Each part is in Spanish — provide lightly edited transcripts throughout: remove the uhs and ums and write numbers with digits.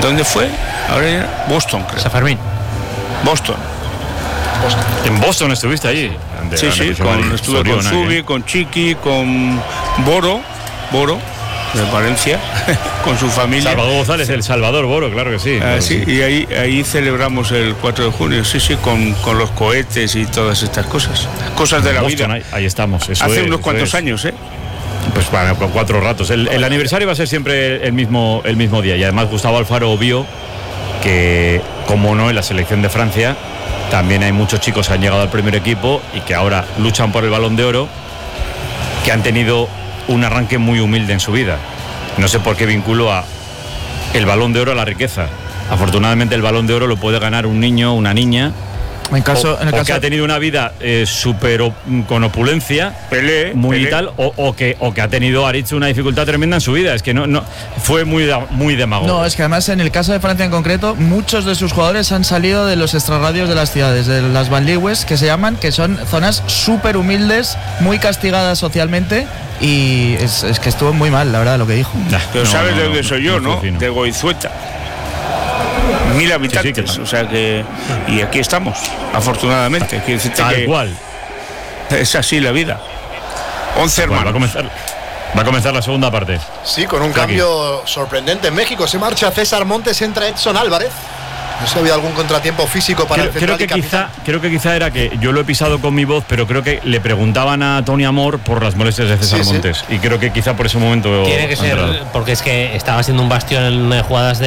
¿Dónde fue? Ahora ya, Boston, creo. San Fermín. Boston. En Boston estuviste allí. Sí, estuve con Zubi, con Chiqui, con Boro de Valencia, con su familia. Salvador González, el Salvador Boro, claro que sí. Claro, sí. Y ahí celebramos el 4 de junio, con los cohetes y todas estas cosas de la Boston, vida. Ahí estamos. Hace unos cuantos años, Pues bueno, con 4 ratos. El aniversario va a ser siempre el mismo día. Y además Gustavo Alfaro vio que, como no, en la selección de Francia también hay muchos chicos que han llegado al primer equipo y que ahora luchan por el Balón de Oro, que han tenido un arranque muy humilde en su vida. No sé por qué vinculo a el Balón de Oro a la riqueza. Afortunadamente el Balón de Oro lo puede ganar un niño, una niña, que ha tenido una vida súper con opulencia, Pelé. Y tal, o que ha tenido Aritz una dificultad tremenda en su vida. Es que no fue muy demagogo. No, es que además en el caso de Francia en concreto, muchos de sus jugadores han salido de los extrarradios de las ciudades, de las banlieues, que se llaman, que son zonas súper humildes, muy castigadas socialmente. Y es que estuvo muy mal, la verdad, lo que dijo. Pero sabes de dónde soy yo, ¿no? De Goizueta. 1000 habitantes, sí, o sea que. Y aquí estamos, afortunadamente. Tal cual. Es así la vida. 11 hermanos. Va a comenzar la segunda parte. Sí, con un cambio sorprendente en México. Se marcha César Montes, entra Edson Álvarez. No sé si había algún contratiempo físico para el central. Creo que quizá era que yo lo he pisado con mi voz, pero creo que le preguntaban a Tony Amor por las molestias de César Montes. Y creo que quizá por ese momento. Tiene que ser, porque es que estaba siendo un bastión en jugadas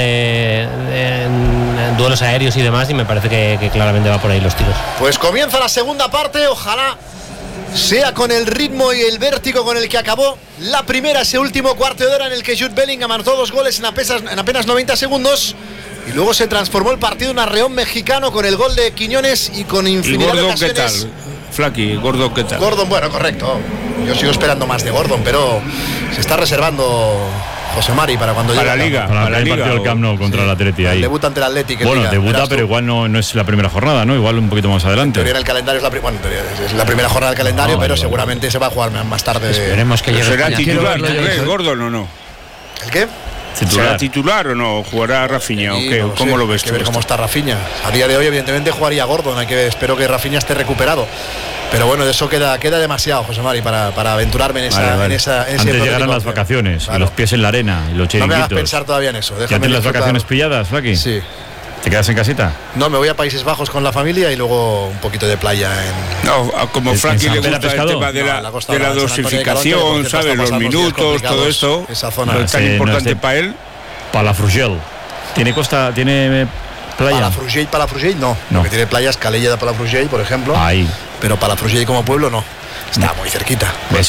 en duelos aéreos y demás, y me parece que claramente va por ahí los tiros. Pues comienza la segunda parte, ojalá sea con el ritmo y el vértigo con el que acabó la primera, ese último cuarto de hora en el que Jude Bellingham anotó 2 goles en apenas 90 segundos. Y luego se transformó el partido en un arreón mexicano con el gol de Quiñones y con infinidad de ocasiones. ¿Qué tal? Flaky, Gordon, ¿qué tal? Gordon, bueno, correcto. Yo sigo esperando más de Gordon, pero se está reservando José Mari para cuando llegue la Liga. Para el partido del Camp Nou contra el Atleti. Ahí. Debuta ante el Atleti. Bueno, debuta, pero igual no es la primera jornada, ¿no? Igual un poquito más adelante. En el calendario es la primera jornada del calendario, pero seguramente se va a jugar más tarde. Esperemos que llegue. ¿Será titular, Gordon o no? ¿El qué? ¿Será titular o no? ¿Jugará Rafinha o qué? ¿Cómo lo ves? Hay que ver cómo está Rafinha. A día de hoy, evidentemente, jugaría Gordon. Espero que Rafinha esté recuperado. Pero bueno, de eso queda demasiado, José Mari, para aventurarme en esa. Antes llegarán las vacaciones, y los pies en la arena, y los chiringuitos. No me hagas pensar todavía en eso. ¿Ya tienes las vacaciones pilladas, Flaky? Sí. ¿Te quedas en casita? No, me voy a Países Bajos con la familia y luego un poquito de playa en... No, como Frankie le gusta el tema de la dosificación, ¿sabes? Los minutos, todo eso. Esa zona es tan importante para él. Palafrugell. ¿Tiene costa, tiene playa? Palafrugell no. Lo que tiene playa es Calella de Palafrugell, por ejemplo. Ahí. Pero Palafrugell como pueblo no. Está muy cerquita.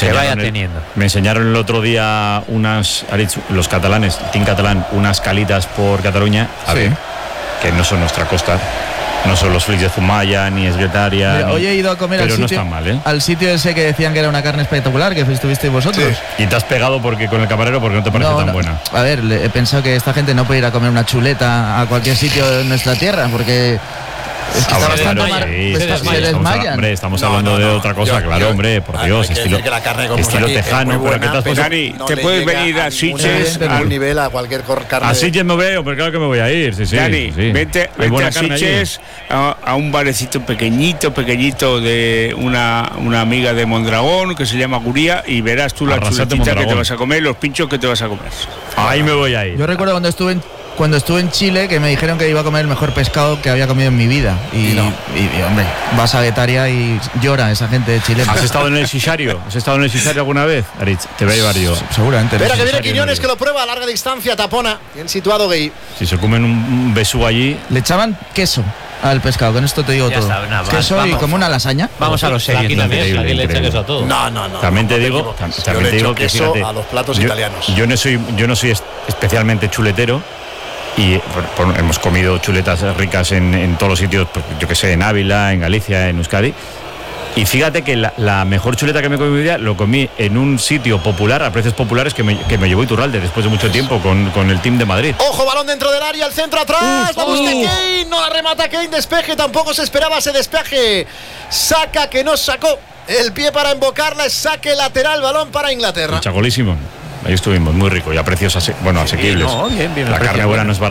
Me enseñaron el otro día los catalanes, Team Catalán, unas calitas por Cataluña, que no son nuestra costa, no son los flics de Zumaya ni Esguetaria. Hoy he ido a comer pero no está mal, al sitio ese que decían que era una carne espectacular, que estuvisteis vosotros. Sí. Y te has pegado con el camarero porque no te parece tan buena. A ver, he pensado que esta gente no puede ir a comer una chuleta a cualquier sitio de nuestra tierra, porque es que se desmayan. Hombre, estamos hablando de otra cosa, claro, hombre, por Dios, estilo tejano. Dani, te puedes venir a Sitges al nivel a cualquier carne. A Sitges me veo, pero claro que me voy a ir, sí. Dani, vente a Sitges a un barecito pequeñito de una amiga de Mondragón que se llama Guría, y verás tú la chuletita que te vas a comer, los pinchos que te vas a comer. Ahí me voy a ir. Yo recuerdo cuando estuve en Chile, que me dijeron que iba a comer el mejor pescado que había comido en mi vida. Y hombre, vas a Guetaria y llora esa gente de Chile. ¿Has estado en el Sisario? Alguna vez, Aritz? Te voy a llevar yo. Seguramente. Espera que viene Quiñones, que lo prueba a larga distancia, tapona. Bien situado, Gay. Si se comen un besú allí. Le echaban queso al pescado, con esto te digo todo. Queso y como una lasaña. Vamos a los serios. Aquí también le echa queso a todo. No. También te digo que queso a los platos italianos. Yo no soy especialmente chuletero. Y hemos comido chuletas ricas en todos los sitios, yo que sé, en Ávila, en Galicia, en Euskadi. Y fíjate que la mejor chuleta que me comí en mi vida lo comí en un sitio popular, a precios populares, que me llevó Iturralde después de mucho tiempo con el team de Madrid. Ojo, balón dentro del área, el centro atrás. Vamos de Kane, no la remata Kane, despeje, tampoco se esperaba ese despeje. Saca que no sacó el pie para invocarla, es saque lateral, balón para Inglaterra. Chagolísimo. Ahí estuvimos, muy rico y a precios asequibles. Bien, la carne buena no es barata.